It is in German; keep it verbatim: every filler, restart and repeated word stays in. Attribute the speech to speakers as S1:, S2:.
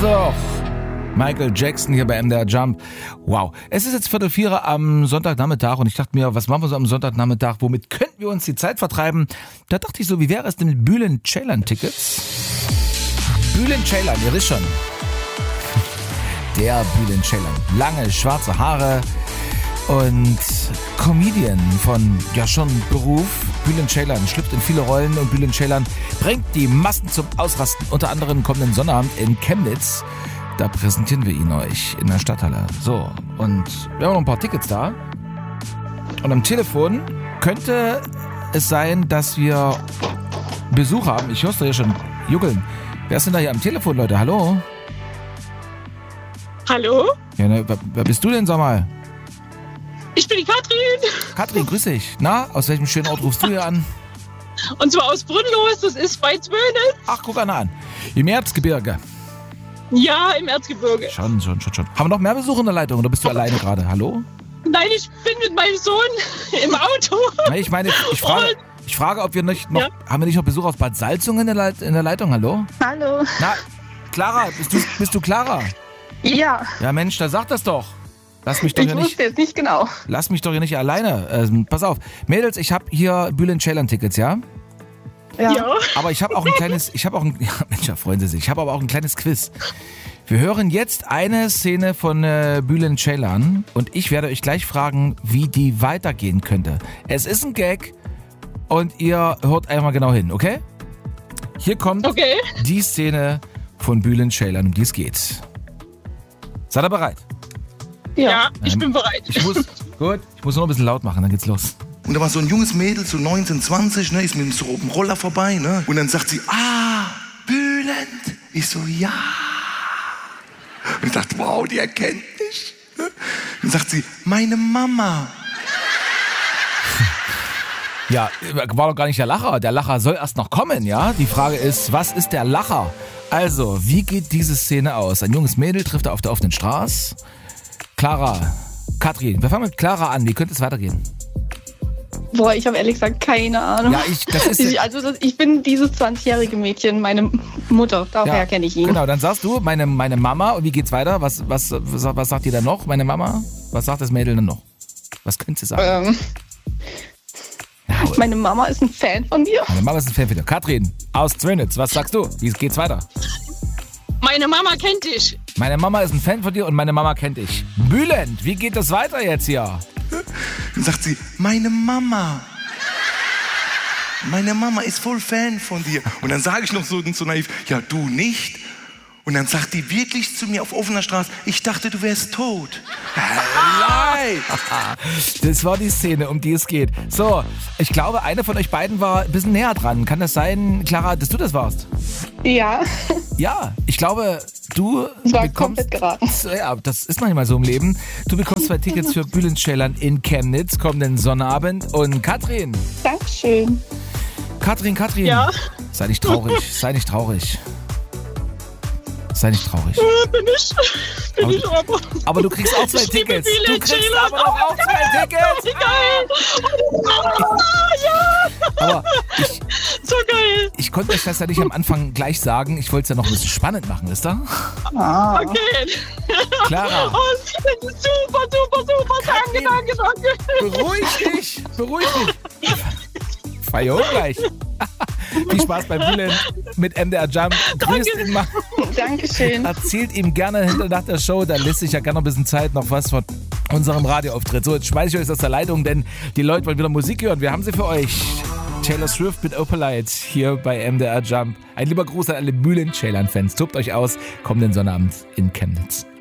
S1: doch. Michael Jackson hier bei M D R Jump. Wow. Es ist jetzt Viertel vier am Sonntagnachmittag und ich dachte mir, was machen wir so am Sonntagnachmittag? Womit könnten wir uns die Zeit vertreiben? Da dachte ich so, wie wäre es denn mit Bülent Ceylan-Tickets? Bülent Ceylan, ihr wisst schon. Der Bülent Ceylan. Lange, schwarze Haare und Comedian von, ja schon Beruf. Bülent Ceylan schlüpft in viele Rollen und Bülent Ceylan bringt die Massen zum Ausrasten. Unter anderem kommenden Sonnabend in Chemnitz. Da präsentieren wir ihn euch in der Stadthalle. So, und wir haben noch ein paar Tickets da. Und am Telefon könnte es sein, dass wir Besuch haben. Ich höre es da hier schon juckeln. Wer ist denn da hier am Telefon, Leute? Hallo?
S2: Hallo?
S1: Ja, ne, wer, wer bist du denn, sag mal?
S2: Ich bin die Katrin.
S1: Katrin, grüß dich. Na, aus welchem schönen Ort rufst du hier an?
S2: Und zwar aus Brünnlos, das ist bei Zwönitz.
S1: Ach, guck einer an. Im Erzgebirge.
S2: Ja, im Erzgebirge.
S1: Schon, schon, schon, schon. Haben wir noch mehr Besuch in der Leitung oder bist du alleine gerade? Hallo?
S2: Nein, ich bin mit meinem Sohn im Auto.
S1: Nee, ich meine, ich frage, ich frage, ob wir nicht noch, ja. haben wir nicht noch Besuch aus Bad Salzungen in der, Leit- in der Leitung? Hallo?
S3: Hallo.
S1: Na, Clara, bist du, bist du Clara?
S3: Ja.
S1: Ja, Mensch, da sag das doch. Lass mich doch
S3: ich
S1: hier
S3: wusste
S1: nicht.
S3: jetzt nicht genau.
S1: Lass mich doch hier nicht alleine. Ähm, pass auf, Mädels, ich habe hier Bülent Ceylan-Tickets, ja?
S3: Ja.
S2: Ja.
S1: Aber ich habe auch ein kleines, ich habe auch ein, ja, Mensch, ja, freuen Sie sich. Ich habe aber auch ein kleines Quiz. Wir hören jetzt eine Szene von äh, Bülent Ceylan und ich werde euch gleich fragen, wie die weitergehen könnte. Es ist ein Gag und ihr hört einmal genau hin, okay? Hier kommt
S2: Okay.
S1: die Szene von Bülent Ceylan, um die es geht. Seid ihr bereit?
S2: Ja,
S3: Ja.
S2: ich
S1: Ähm,
S2: bin bereit.
S1: Ich muss, gut, ich muss nur ein bisschen laut machen, dann geht's los.
S4: Und da war so ein junges Mädel, so neunzehn, zwanzig, ne, ist mit so einem Roller vorbei, ne? Und dann sagt sie, ah, Bülent. Ich so, ja. Und ich dachte, wow, die erkennt mich. Ne? Dann sagt sie, meine Mama.
S1: Ja, war doch gar nicht der Lacher. Der Lacher soll erst noch kommen, ja? Die Frage ist, was ist der Lacher? Also, wie geht diese Szene aus? Ein junges Mädel trifft er auf der offenen Straße. Clara, Katrin, wir fangen mit Clara an. Wie könnte es weitergehen?
S3: Boah, ich habe ehrlich gesagt keine Ahnung.
S1: Ja, ich, das ist
S3: Ich- also das, ich bin dieses zwanzigjährige Mädchen, meine Mutter, daher
S1: ja,
S3: kenne ich ihn.
S1: Genau, dann sagst du, meine, meine Mama, und wie geht's weiter? Was, was, was, was sagt ihr dann noch, meine Mama? Was sagt das Mädel dann noch? Was könnte sie sagen?
S3: Ähm,
S1: Ja,
S3: meine Mama ist ein Fan von dir.
S1: meine Mama ist ein Fan von dir. Katrin, aus Zwönitz, was sagst du? Wie geht's weiter?
S2: Meine Mama kennt dich.
S1: Meine Mama ist ein Fan von dir und meine Mama kennt dich. Bülent, wie geht das weiter jetzt hier?
S4: Dann sagt sie, meine Mama. Meine Mama ist voll Fan von dir. Und dann sage ich noch so, so naiv, ja, du nicht? Und dann sagt die wirklich zu mir auf offener Straße, ich dachte, du wärst tot. Nein!
S1: Das war die Szene, um die es geht. So, ich glaube, eine von euch beiden war ein bisschen näher dran. Kann das sein, Clara, dass du das warst?
S3: Ja,
S1: Ja, ich glaube, du
S3: das war
S1: bekommst...
S3: komplett geraten.
S1: Ja, das ist manchmal so im Leben. Du bekommst zwei Tickets für Bülent Ceylan in Chemnitz kommenden Sonnabend. Und Katrin,
S3: Dankeschön.
S1: Katrin, Katrin,
S2: Ja.
S1: sei nicht traurig, sei nicht traurig. Sei nicht traurig.
S2: Äh, Bin ich. Bin
S1: Aber-
S2: ich aber.
S1: Aber du kriegst auch zwei
S2: Ich liebe
S1: Tickets. Du
S2: Bülent
S1: kriegst
S2: Ceylan.
S1: aber doch auch zwei Tickets.
S2: Wie geil. Ah, ja.
S1: Aber ich,
S2: So geil.
S1: ich konnte euch das ja nicht am Anfang gleich sagen. Ich wollte es ja noch ein bisschen spannend machen, wisst ihr?
S3: Ah.
S2: Okay.
S1: Clara,
S2: Oh, super, super, super. Danke, danke, danke.
S1: beruhig dich. Beruhig dich. Feier hoch gleich. Viel Spaß beim Bülent mit M D R Jump. Grüßt ihn mal.
S3: Dankeschön.
S1: Erzählt ihm gerne hinter nach der Show. Dann lässt sich ja gerne noch ein bisschen Zeit noch was von unserem Radioauftritt. So, jetzt schmeiße ich euch aus der Leitung, denn die Leute wollen wieder Musik hören. Wir haben sie für euch. Taylor Swift mit Opalite hier bei M D R Jump. Ein lieber Gruß an alle Bülent Ceylan-Fans. Tobt euch aus. Kommenden Sonnabend in Chemnitz.